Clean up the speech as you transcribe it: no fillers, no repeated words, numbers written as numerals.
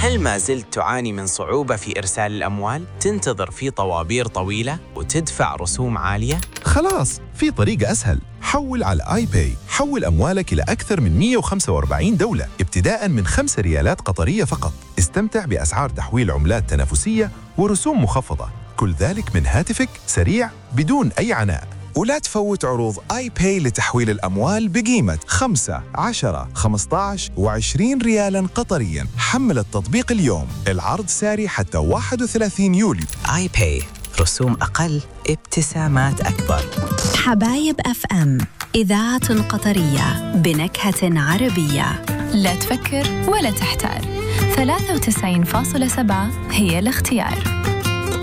هل ما زلت تعاني من صعوبة في إرسال الأموال؟ تنتظر في طوابير طويلة وتدفع رسوم عالية؟ خلاص، في طريقة أسهل. حول على آي باي. حول أموالك إلى أكثر من 145 دولة ابتداءً من 5 ريالات قطرية فقط. استمتع بأسعار تحويل عملات تنافسية ورسوم مخفضة، كل ذلك من هاتفك، سريع بدون أي عناء. ولا تفوت عروض آي باي لتحويل الأموال بقيمة 5، 10، 15 و20 ريالاً قطرياً. حمل التطبيق اليوم، العرض ساري حتى 31 يوليو. آي باي، رسوم أقل، ابتسامات أكبر. حبايب FM، إذاعة قطرية بنكهة عربية. لا تفكر ولا تحتار، 93.7 هي الاختيار.